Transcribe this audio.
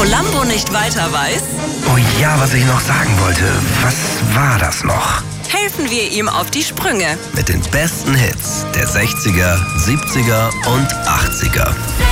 Lambo nicht weiter weiß? Oh ja, was ich noch sagen wollte. Was war das noch? Helfen wir ihm auf die Sprünge. Mit den besten Hits der 60er, 70er und 80er.